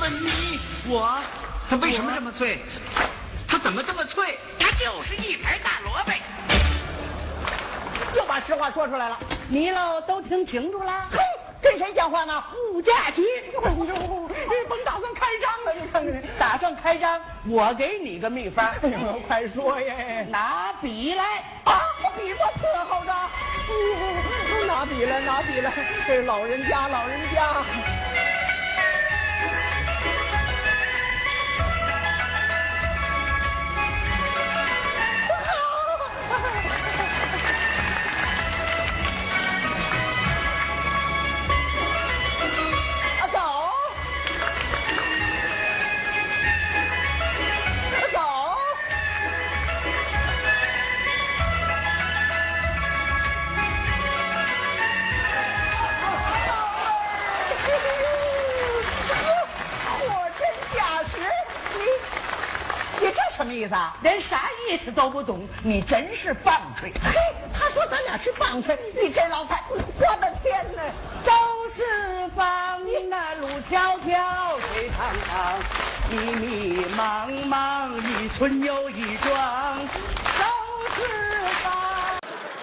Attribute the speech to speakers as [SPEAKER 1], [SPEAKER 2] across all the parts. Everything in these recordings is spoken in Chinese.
[SPEAKER 1] 问你，
[SPEAKER 2] 它为什么这么脆？它怎么这么脆？
[SPEAKER 1] 它就是一盘大萝卜。
[SPEAKER 3] 又把实话说出来了，你喽都听清楚了。嘿，跟谁讲话呢？吴家驹。哎呦，甭打算开张了，你看看，打算开张，我给你个秘方。哎呦，快说耶！拿笔来啊！我笔我伺候着。拿笔来，拿笔来！这老人家，老人家。什么意思啊？连啥意思都不懂，你真是棒槌！嘿，他说咱俩是棒槌，你这老太，我的天哪！走四方，那路迢迢，水长长，迷迷茫茫，一村又一庄，走四方。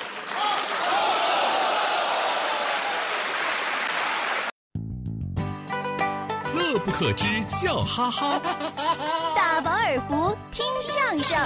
[SPEAKER 4] 乐不可支，笑哈哈。
[SPEAKER 5] 大饱耳福，听相声，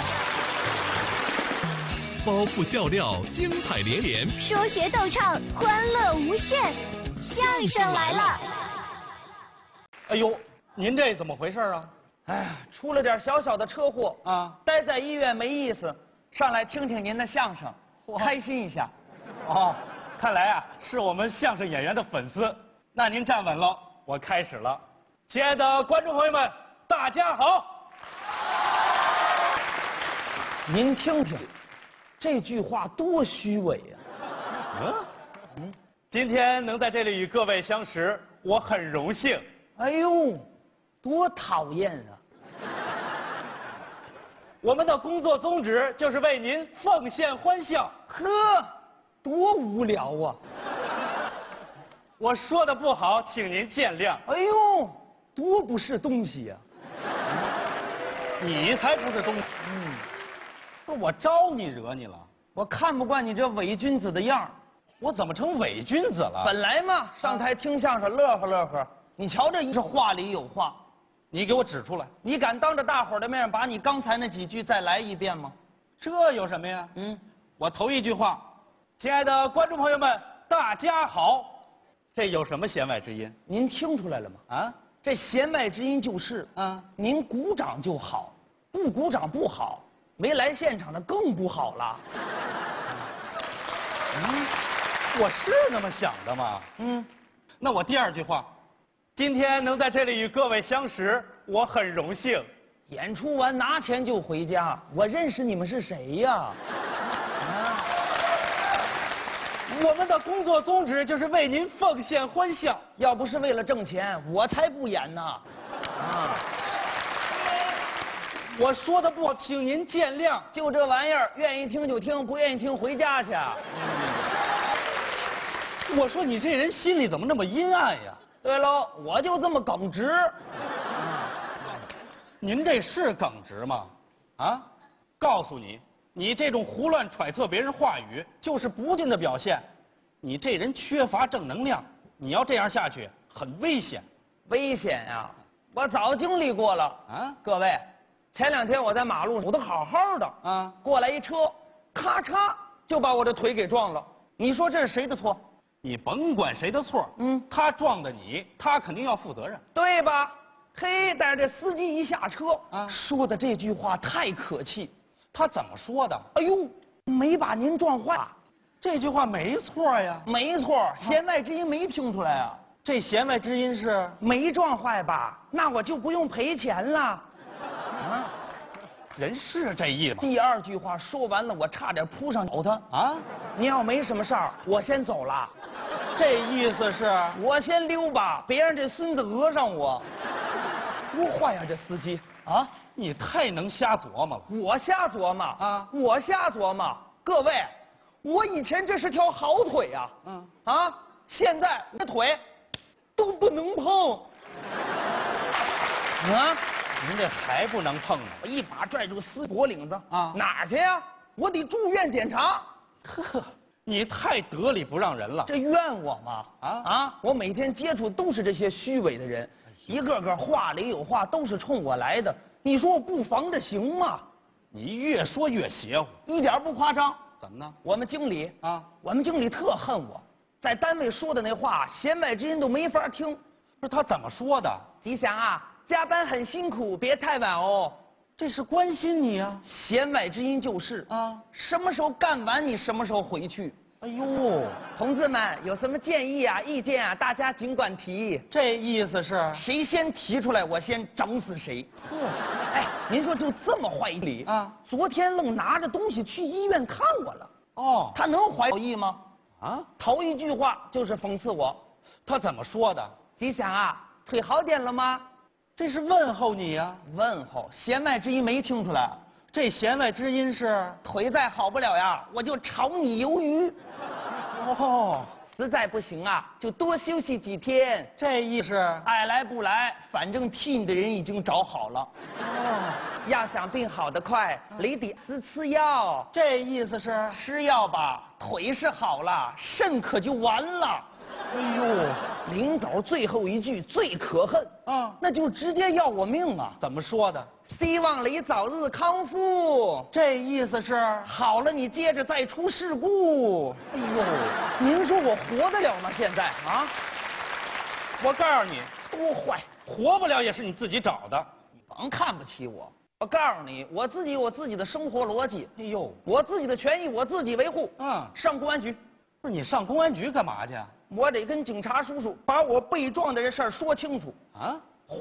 [SPEAKER 4] 包袱笑料，精彩连连，
[SPEAKER 5] 说学逗唱，欢乐无限。相声来了！
[SPEAKER 6] 哎呦，您这怎么回事啊？哎，出了点小小的车祸啊，待在医院没意思，上来听听您的相声，开心一下。哦，看来啊是我们相声演员的粉丝。那您站稳了，我开始了。亲爱的观众朋友们，大家好。您听听，这句话多虚伪呀！今天能在这里与各位相识，我很荣幸。哎呦，多讨厌啊！我们的工作宗旨就是为您奉献欢笑。呵，多无聊啊！我说的不好，请您见谅。哎呦，多不是东西呀！你才不是东西。不是我招你惹你了？我看不惯你这伪君子的样儿。我怎么成伪君子了？本来嘛，上台听相声乐呵乐呵。你瞧这是话里有话。你给我指出来。你敢当着大伙儿的面把你刚才那几句再来一遍吗？这有什么呀？我头一句话，亲爱的观众朋友们，大家好。这有什么弦外之音？您听出来了吗？啊，这弦外之音就是您鼓掌就好，不鼓掌不好。没来现场的更不好了。我是那么想的吗？那我第二句话，今天能在这里与各位相识，我很荣幸。演出完拿钱就回家，我认识你们是谁呀？我们的工作宗旨就是为您奉献欢笑，要不是为了挣钱，我才不演呢。我说的不好，请您见谅。就这玩意儿，愿意听就听，不愿意听回家去。我说你这人心里怎么那么阴暗呀？对喽，我就这么耿直。您这是耿直吗？啊，告诉你，你这种胡乱揣测别人话语，就是不敬的表现。你这人缺乏正能量，你要这样下去，很危险。危险呀！我早经历过了啊，各位。前2天我在马路走得好好的过来一车，咔嚓就把我这腿给撞了。你说这是谁的错？你甭管谁的错，他撞的你，他肯定要负责任，对吧？嘿，但是这司机一下车说的这句话太可气。他怎么说的？哎呦，没把您撞坏。这句话没错呀，没错，弦外之音没听出来啊。这弦外之音是没撞坏吧？那我就不用赔钱了。人是这意思。第二句话说完了，我差点扑上咬他啊！您要没什么事儿，我先走了。这意思是我先溜吧，别让这孙子讹上我。多坏呀，这司机啊！你太能瞎琢磨了。我瞎琢磨啊！我瞎琢磨。各位，我以前这是条好腿呀，现在我的腿都不能碰。
[SPEAKER 3] 啊！
[SPEAKER 6] 您这还不能碰呢。
[SPEAKER 3] 我一把拽住司脖领子
[SPEAKER 6] 啊
[SPEAKER 3] 哪儿去呀？我得住院检查。
[SPEAKER 6] 呵，你太得理不让人了。
[SPEAKER 3] 这怨我吗？我每天接触都是这些虚伪的人，一个个话里有话，都是冲我来的。你说我不防着行吗？
[SPEAKER 6] 你越说越邪乎，
[SPEAKER 3] 一点不夸张。
[SPEAKER 6] 怎么呢？
[SPEAKER 3] 我们经理我们经理特恨我，在单位说的那话，弦外之音都没法听。
[SPEAKER 6] 不是他怎么说的？
[SPEAKER 3] 吉祥啊，加班很辛苦，别太晚哦。
[SPEAKER 6] 这是关心你啊。
[SPEAKER 3] 弦外之音就是什么时候干完你什么时候回去。
[SPEAKER 6] 哎呦，
[SPEAKER 3] 同志们有什么建议啊、意见啊，大家尽管提。
[SPEAKER 6] 这意思是
[SPEAKER 3] 谁先提出来，我先整死谁。哎，您说就这么坏理
[SPEAKER 6] 啊？
[SPEAKER 3] 昨天愣拿着东西去医院看我了。
[SPEAKER 6] 哦，
[SPEAKER 3] 他能怀好意吗？
[SPEAKER 6] 啊，
[SPEAKER 3] 头一句话就是讽刺我。
[SPEAKER 6] 他怎么说的？
[SPEAKER 3] 吉祥啊，腿好点了吗？
[SPEAKER 6] 这是问候你呀、
[SPEAKER 3] 问候，弦外之音没听出来。
[SPEAKER 6] 这弦外之音是
[SPEAKER 3] 腿再好不了呀，我就炒你鱿鱼。
[SPEAKER 6] 哦，
[SPEAKER 3] 实在不行啊，就多休息几天。
[SPEAKER 6] 这意思
[SPEAKER 3] 爱来不来，反正替你的人已经找好了。
[SPEAKER 6] 哦，
[SPEAKER 3] 要想病好得快，你得吃药。
[SPEAKER 6] 这意思是
[SPEAKER 3] 吃药吧，腿是好了，肾可就完了。
[SPEAKER 6] 哎呦，
[SPEAKER 3] 临走最后一句最可恨那就直接要我命啊！
[SPEAKER 6] 怎么说的？
[SPEAKER 3] 希望你早日康复。
[SPEAKER 6] 这意思是
[SPEAKER 3] 好了，你接着再出事故。哎呦，您说我活得了吗？现在啊？
[SPEAKER 6] 我告诉你，
[SPEAKER 3] 多坏！
[SPEAKER 6] 活不了也是你自己找的。
[SPEAKER 3] 你甭看不起我。我告诉你，我自己有自己的生活逻辑。
[SPEAKER 6] 哎呦，
[SPEAKER 3] 我自己的权益我自己维护。上公安局。
[SPEAKER 6] 不是你上公安局干嘛去？
[SPEAKER 3] 我得跟警察叔叔把我被撞的这事儿说清楚。